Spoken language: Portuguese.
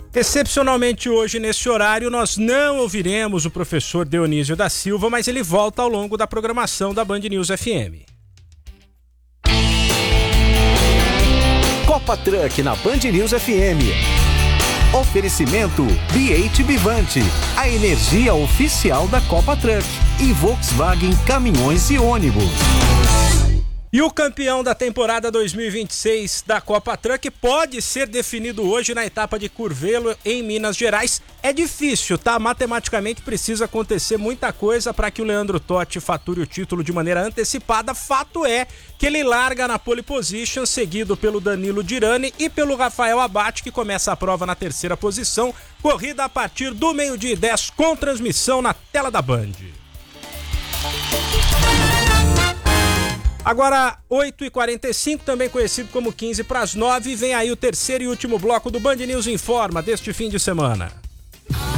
Excepcionalmente hoje, nesse horário, nós não ouviremos o professor Dionísio da Silva, mas ele volta ao longo da programação da Band News FM. Copa Truck na Band News FM. Oferecimento BH Vivante, a energia oficial da Copa Truck, e Volkswagen Caminhões e Ônibus. E o campeão da temporada 2026 da Copa Truck pode ser definido hoje na etapa de Curvelo, em Minas Gerais. É difícil, tá? Matematicamente precisa acontecer muita coisa para que o Leandro Totti fature o título de maneira antecipada. Fato é que ele larga na pole position, seguido pelo Danilo Dirani e pelo Rafael Abate, que começa a prova na terceira posição. Corrida a partir do 12h10, com transmissão na tela da Band. Agora, 8h45, também conhecido como 8h45, vem aí o terceiro e último bloco do Band News Informa deste fim de semana.